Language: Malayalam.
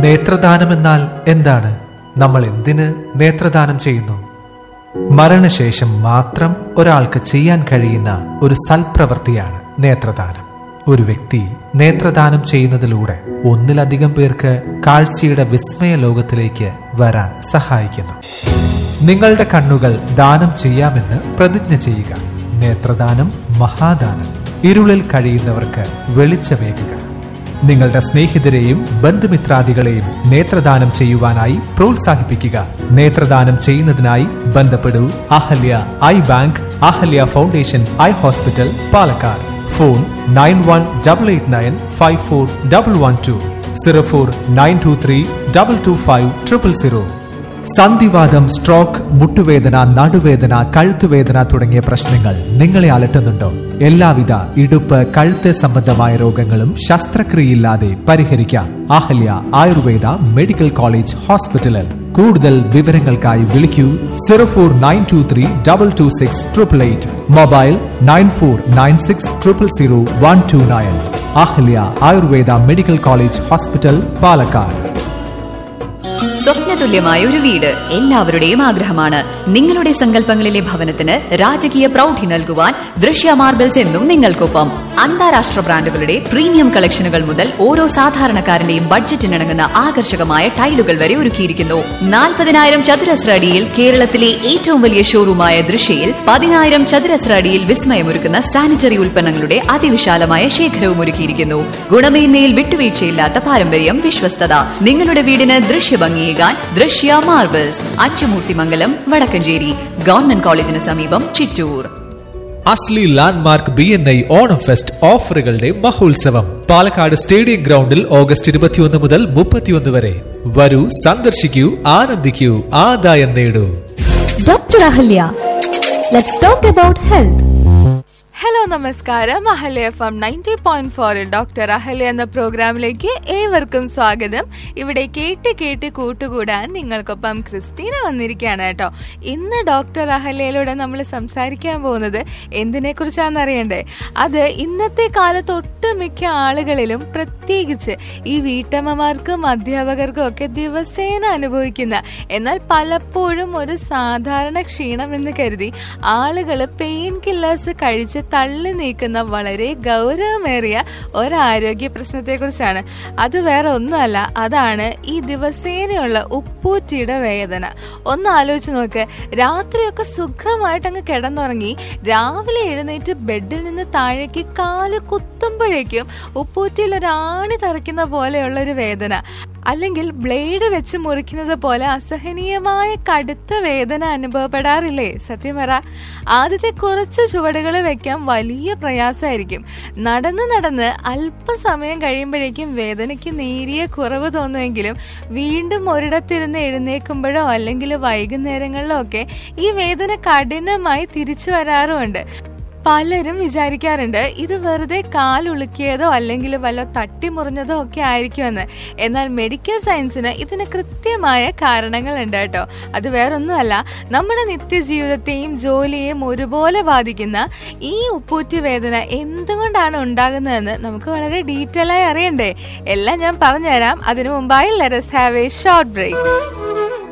നേത്രദാനമെന്നാൽ എന്താണ്? നമ്മൾ എന്തിന് നേത്രദാനം ചെയ്യുന്നു? മരണശേഷം മാത്രം ഒരാൾക്ക് ചെയ്യാൻ കഴിയുന്ന ഒരു സൽപ്രവൃത്തിയാണ് നേത്രദാനം. ഒരു വ്യക്തി നേത്രദാനം ചെയ്യുന്നതിലൂടെ ഒന്നിലധികം പേർക്ക് കാഴ്ചയുടെ വിസ്മയ ലോകത്തിലേക്ക് വരാൻ സഹായിക്കുന്നു. നിങ്ങളുടെ കണ്ണുകൾ ദാനം ചെയ്യാമെന്ന് പ്രതിജ്ഞ ചെയ്യുക. നേത്രദാനം മഹാദാനം. ഇരുളിൽ കഴിയുന്നവർക്ക് വെളിച്ചമേകുക. നിങ്ങളുടെ സ്നേഹിതരെയും ബന്ധുമിത്രാദികളെയും നേത്രദാനം ചെയ്യുവാനായി പ്രോത്സാഹിപ്പിക്കുക. നേത്രദാനം ചെയ്യുന്നതിനായി ബന്ധപ്പെടൂ Ahalya I bank, Ahalya foundation eye hospital, Palakkad. Phone 9188954112 0492322500. സന്ധിവാതം, stroke, മുട്ടുവേദന, നടുവേദന, കഴുത്തുവേദന തുടങ്ങിയ പ്രശ്നങ്ങൾ നിങ്ങളെ അലട്ടുന്നുണ്ടോ? എല്ലാവിധ ഇടുപ്പ്, കഴുത്ത് സംബന്ധമായ രോഗങ്ങളും ശസ്ത്രക്രിയയില്ലാതെ പരിഹരിക്കാം. അഹല്യ ആയുർവേദ മെഡിക്കൽ കോളേജ് ഹോസ്പിറ്റലിൽ. കൂടുതൽ വിവരങ്ങൾക്കായി വിളിക്കൂ 0492322688. Mobile 9496000129. Ahalya Ayurveda medical college hospital, Palakkad. സ്വപ്നതുല്യമായ ഒരു വീട് എല്ലാവരുടെയും ആഗ്രഹമാണ്. നിങ്ങളുടെ സങ്കല്പങ്ങളിലെ ഭവനത്തിന് രാജകീയ പ്രൗഢി നൽകുവാൻ ദൃശ്യ മാർബിൾസ് എന്നും നിങ്ങൾക്കൊപ്പം. അന്താരാഷ്ട്ര ബ്രാൻഡുകളുടെ പ്രീമിയം കളക്ഷനുകൾ മുതൽ ഓരോ സാധാരണക്കാരന്റെയും ബഡ്ജറ്റിനിണങ്ങുന്ന ആകർഷകമായ ടൈലുകൾ വരെ ഒരുക്കിയിരിക്കുന്നു. 40,000 ചതുരശ്ര അടിയിൽ കേരളത്തിലെ ഏറ്റവും വലിയ ഷോറൂമായ ദൃശ്യയിൽ 10,000 ചതുരശ്ര അടിയിൽ വിസ്മയമൊരുക്കുന്ന സാനിറ്ററി ഉൽപ്പന്നങ്ങളുടെ അതിവിശാലമായ ശേഖരവും ഒരുക്കിയിരിക്കുന്നു. ഗുണമേന്മയിൽ വിട്ടുവീഴ്ചയില്ലാത്ത പാരമ്പര്യം, വിശ്വസ്തത. നിങ്ങളുടെ വീടിന് ദൃശ്യഭംഗിയേകാൻ ദൃശ്യ മാർബിൾസ്, അച്ചുമൂർത്തിമംഗലം, വടക്കഞ്ചേരി. ഗവൺമെന്റ് കോളേജിന് സമീപം, ചിറ്റൂർ. അസ്ലി ലാൻഡ്മാർക്ക് BNI ഓണം ഫെസ്റ്റ് ഓഫറുകളുടെ മഹോത്സവം പാലക്കാട് സ്റ്റേഡിയം ഗ്രൗണ്ടിൽ ഓഗസ്റ്റ് 21 മുതൽ 31 വരെ. വരൂ, സന്ദർശിക്കൂ, ആനന്ദിക്കൂ, ആദായം നേടൂ. Doctor Ahalya, let's talk about health. Hello, നമസ്കാരം. അഹല്യ FM 90.4 ഡോക്ടർ അഹല്യ എന്ന പ്രോഗ്രാമിലേക്ക് ഏവർക്കും സ്വാഗതം. ഇവിടെ കേട്ട് കൂട്ടുകൂടാൻ നിങ്ങൾക്കൊപ്പം ക്രിസ്റ്റീന വന്നിരിക്കുകയാണ് കേട്ടോ. ഇന്ന് ഡോക്ടർ അഹല്യയിലൂടെ നമ്മൾ സംസാരിക്കാൻ പോകുന്നത് എന്തിനെ കുറിച്ചാണെന്ന് അറിയണ്ടേ? അത് ഇന്നത്തെ കാലത്ത് ഒട്ടുമിക്ക ആളുകളിലും, പ്രത്യേകിച്ച് ഈ വീട്ടമ്മമാർക്കും അധ്യാപകർക്കും ഒക്കെ ദിവസേന അനുഭവിക്കുന്ന, എന്നാൽ പലപ്പോഴും ഒരു സാധാരണ ക്ഷീണം എന്ന് കരുതി ആളുകൾ പെയിൻ കില്ലേഴ്സ് കഴിച്ച് തള്ളി നീക്കുന്ന വളരെ ഗൗരവമേറിയ ഒരാരോഗ്യ പ്രശ്നത്തെ കുറിച്ചാണ്. അത് വേറെ ഒന്നുമല്ല, അതാണ് ഈ ദിവസേനയുള്ള ഉപ്പൂറ്റിയുടെ വേദന. ഒന്ന് ആലോചിച്ച് നോക്ക്. രാത്രിയൊക്കെ സുഖമായിട്ട് അങ്ങ് കിടന്നുറങ്ങി രാവിലെ എഴുന്നേറ്റ് ബെഡിൽ നിന്ന് താഴേക്ക് കാല് കുത്തുമ്പോഴേക്കും ഉപ്പൂറ്റിയിൽ ഒരാണി തറയ്ക്കുന്ന പോലെയുള്ള ഒരു വേദന, അല്ലെങ്കിൽ ബ്ലേഡ് വെച്ച് മുറിക്കുന്നത് പോലെ അസഹനീയമായ കടുത്ത വേദന അനുഭവപ്പെടാറില്ലേ? സത്യം പറ. ആദ്യത്തെ കുറച്ച് ചുവടുകൾ വെക്കാൻ വലിയ പ്രയാസമായിരിക്കും. നടന്ന് അല്പസമയം കഴിയുമ്പോഴേക്കും വേദനയ്ക്ക് നേരിയ കുറവ് തോന്നുമെങ്കിലും വീണ്ടും ഒരിടത്തിരുന്ന് എഴുന്നേൽക്കുമ്പോഴോ അല്ലെങ്കിൽ വൈകുന്നേരങ്ങളിലോ ഒക്കെ ഈ വേദന കഠിനമായി തിരിച്ചു വരാറുമുണ്ട്. പലരും വിചാരിക്കാറുണ്ട് ഇത് വെറുതെ കാലുളുക്കിയതോ അല്ലെങ്കിൽ വല്ല തട്ടിമുറിഞ്ഞതോ ഒക്കെ ആയിരിക്കുമെന്ന്. എന്നാൽ മെഡിക്കൽ സയൻസിന് ഇതിന് കൃത്യമായ കാരണങ്ങളുണ്ട് കേട്ടോ. അത് വേറൊന്നുമല്ല, നമ്മുടെ നിത്യജീവിതത്തെയും ജോലിയെയും ഒരുപോലെ ബാധിക്കുന്ന ഈ ഉപ്പൂറ്റി വേദന എന്തുകൊണ്ടാണ് ഉണ്ടാകുന്നതെന്ന് നമുക്ക് വളരെ ഡീറ്റെയിൽ ആയി അറിയണ്ടേ? എല്ലാം ഞാൻ പറഞ്ഞുതരാം. അതിനു മുമ്പായി let us have a short break.